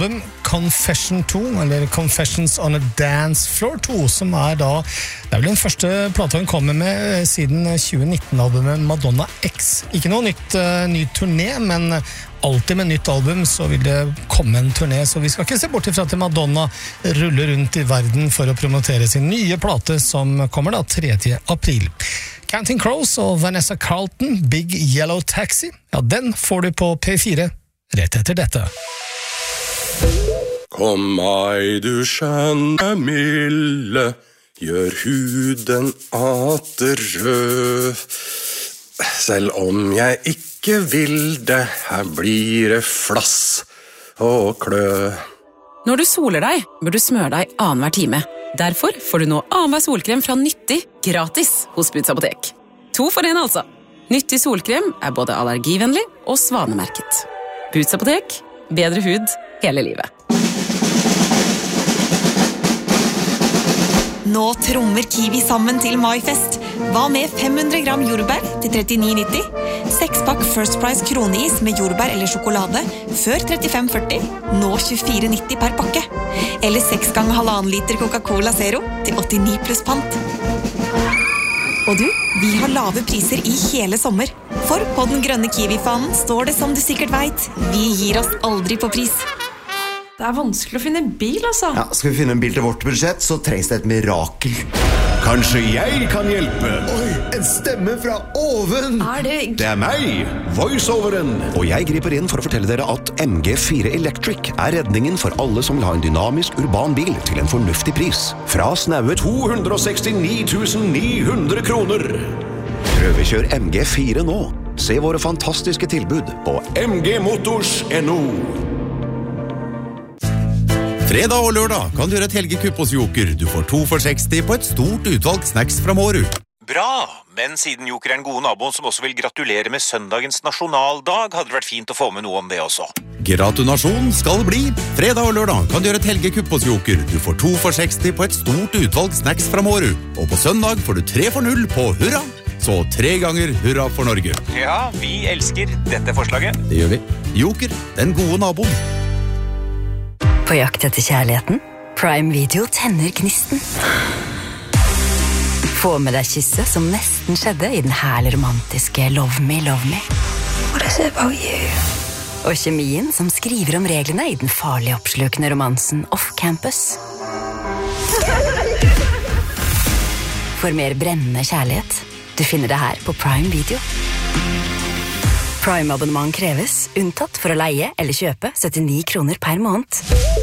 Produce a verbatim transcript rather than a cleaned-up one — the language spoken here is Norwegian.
Confession to, eller Confessions on a Dance Floor to, som er da, det er vel den første plata hun kommer med siden tjue nitten-albumet Madonna X. Ikke noe nytt, uh, ny turné, men alltid med nytt album så vil det komme en turné, så vi skal ikke se bort ifra til Madonna ruller rundt i verden for å promotere sin nye plate som kommer da tredje april. Counting Crows og Vanessa Carlton, Big Yellow Taxi, ja, den får du på P fire rett etter dette. Kom meg du skjønne milde, gjør huden atter rød. Selv om jeg ikke vil det, her blir det flass og klø. Når du soler deg, bør du smøre deg annenhver time. Derfor får du nå annenhver solkrem fra Nyttig gratis hos Boots Apotek. To for en altså. Nyttig solkrem er både allergivennlig og svanemerket. Boots Apotek, bedre hud hele livet. Nå trommer Kiwi sammen til MaiFest. Hva med fem hundre gram jordbær til trettini nitti? Sekspakk First Price kroneis med jordbær eller sjokolade før trettifem førti, nå tjuefire nitti per pakke. Eller seks ganger halvannen liter Coca-Cola Zero til åttini pluss pant. Og du, vi har lave priser i hele sommer. For på den grønne Kiwi-fanen står det som du sikkert vet, vi gir oss aldri på pris. Det er vanskelig å finne en bil, altså. Ja, skal vi finne en bil til vårt budsjett, så trengs det et mirakel. Kanskje jeg kan hjelpe? Oi, en stemme fra oven! Er det... Det er meg, voiceoveren. Og jeg griper inn for å fortelle dere at M G fire Electric er redningen for alle som vil ha en dynamisk urban bil til en fornuftig pris. Fra snaue to hundre og sekstini tusen ni hundre kroner. Prøvekjør M G fire nå. Se våre fantastiske tilbud på m g motors punktum no. Fredag og lørdag kan du gjøre et helgekupp hos Joker. Du får to for seksti på et stort utvalg snacks fra Mårud. Bra, men siden Joker er en god nabo som også vil gratulere med søndagens nasjonaldag, hadde det vært fint å få med noe om det også. Gratulasjon skal bli. Fredag og lørdag kan du gjøre et helgekupp hos Joker. Du får to for seksti på et stort utvalg snacks fra Mårud. Og på søndag får du tre for null på hurra. Så tre ganger hurra for Norge. Ja, vi elsker dette forslaget. Det gjør vi. Joker, den gode naboen. På jakt etter kjærligheten? Prime Video tenner gnisten. Få med deg kysset som nesten skjedde i den herlig romantiske Love Me, Love Me. What is it about you? Og kjemien som skriver om reglene i den farlig oppslukende romansen Off Campus. For mer brennende kjærlighet, du finner det her på Prime Video. Prime-abonnement kreves, unntatt for å leie eller kjøpe syttini kroner per måned.